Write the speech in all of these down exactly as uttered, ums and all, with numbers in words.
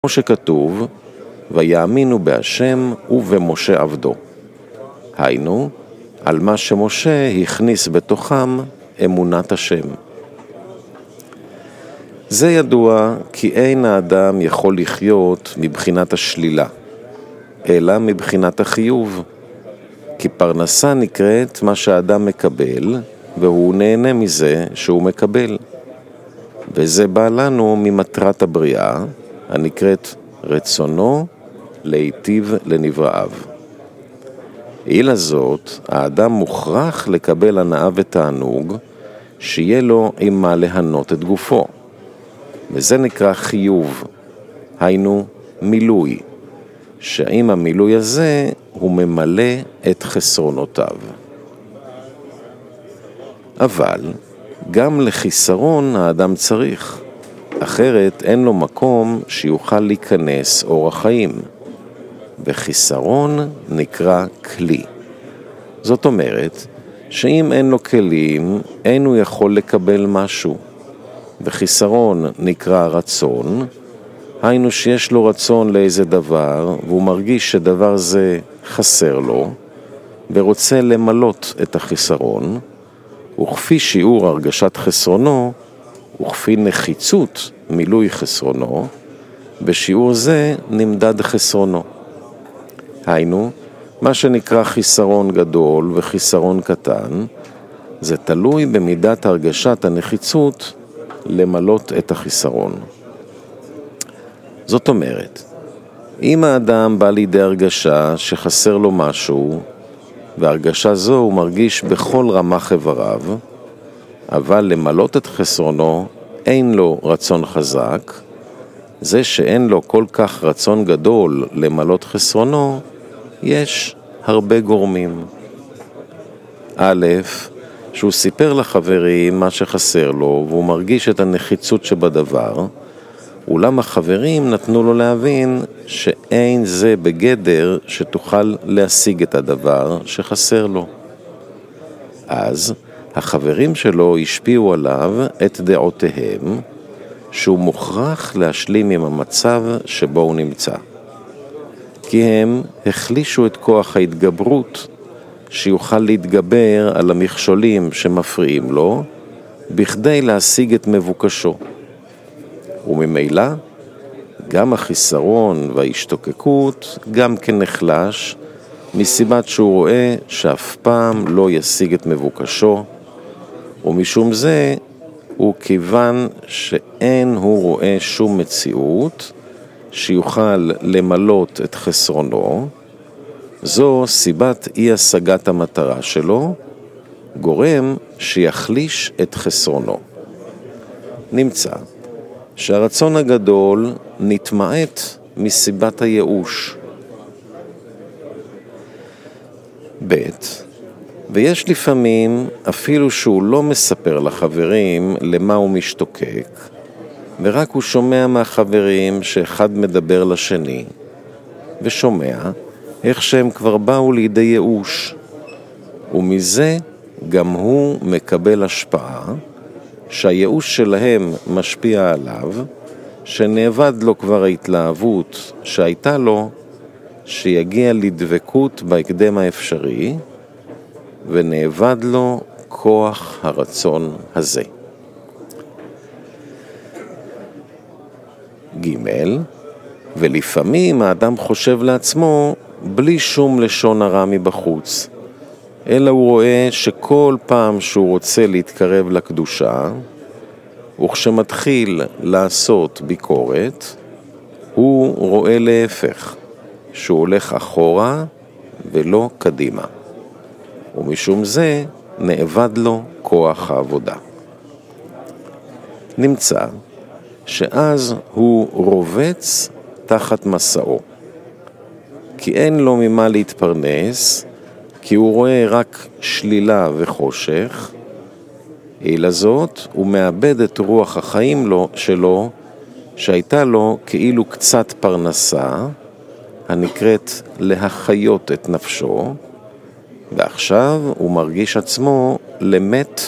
כמו שכתוב, ויאמינו בהשם ובמשה עבדו. היינו, על מה שמשה הכניס בתוכם אמונת השם. זה ידוע כי אין האדם יכול לחיות מבחינת השלילה, אלא מבחינת החיוב. כי פרנסה נקראת מה שהאדם מקבל, והוא נהנה מזה שהוא מקבל. וזה בא לנו ממטרת הבריאה, הנקראת רצונו להיטיב לנבראיו. אילה זאת, האדם מוכרח לקבל הנאה ותענוג, שיהיה לו עם מה להנות את גופו. וזה נקרא חיוב, היינו מילוי, שעם המילוי הזה הוא ממלא את חסרונותיו. אבל גם לחיסרון האדם צריך, אחרת אין לו מקום שיוכל להיכנס אורח חיים. וחיסרון נקרא כלי. זאת אומרת שאם אין לו כלים, אין הוא יכול לקבל משהו. וחיסרון נקרא רצון, היינו שיש לו רצון לאיזה דבר, והוא מרגיש שדבר זה חסר לו, ורוצה למלות את החיסרון, וכפי שיעור הרגשת חסרונו, וכפי נחיצות מילוי חסרונו, בשיעור זה נמדד חסרונו. היינו, מה שנקרא חיסרון גדול וחיסרון קטן, זה תלוי במידת הרגשת הנחיצות למלות את החיסרון. זאת אומרת, אם האדם בא לידי הרגשה שחסר לו משהו, והרגשה זו הוא מרגיש בכל רמ"ח איבריו, אבל למלות את חסרונו אין לו רצון חזק, זה שאין לו כל כך רצון גדול למלות חסרונו, יש הרבה גורמים. א', שהוא סיפר לחברים מה שחסר לו, והוא מרגיש את הנחיצות שבדבר, אולם החברים נתנו לו להבין שאין זה בגדר שתוכל להשיג את הדבר שחסר לו. אז החברים שלו השפיעו עליו את דעותיהם, שהוא מוכרח להשלים עם המצב שבו הוא נמצא. כי הם החלישו את כוח ההתגברות, שיוכל להתגבר על המכשולים שמפריעים לו, בכדי להשיג את מבוקשו. וממילא, גם החיסרון וההשתוקקות גם כן נחלש, מסיבת שהוא רואה שאף פעם לא ישיג את מבוקשו, ומשום זה הוא כיוון שאין הוא רואה שום מציאות שיוכל למלות את חסרונו, זו סיבת אי השגת המטרה שלו, גורם שיחליש את חסרונו. נמצא שהרצון הגדול נתמעט מסיבת הייאוש. ב' ויש לפעמים, אפילו שהוא לא מספר לחברים למה הוא משתוקק, ורק הוא שומע מהחברים שאחד מדבר לשני, ושומע איך שהם כבר באו לידי ייאוש, ומזה גם הוא מקבל השפעה, שהייאוש שלהם משפיע עליו, שנאבד לו כבר ההתלהבות שהייתה לו, שיגיע לדבקות בהקדם האפשרי, ונאבד לו כוח הרצון הזה. ג' ולפעמים האדם חושב לעצמו בלי שום לשון הרע מבחוץ, אלא הוא רואה שכל פעם שהוא רוצה להתקרב לקדושה, וכשמתחיל לעשות ביקורת, הוא רואה להפך, שהוא הולך אחורה ולא קדימה. ומשום זה נאבד לו כוח העבודה. נמצא שאז הוא רובץ תחת מסעו, כי אין לו ממה להתפרנס, כי הוא רואה רק שלילה וחושך, אלא זאת הוא מאבד את רוח החיים לו, שלו, שהייתה לו כאילו קצת פרנסה, הנקראת להחיות את נפשו, ועכשיו הוא מרגיש עצמו למת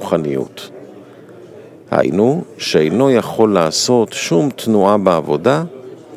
מרוחניות. היינו שאינו יכול לעשות שום תנועה בעבודה,